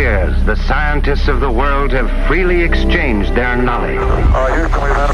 years, the scientists of the world have freely exchanged their knowledge.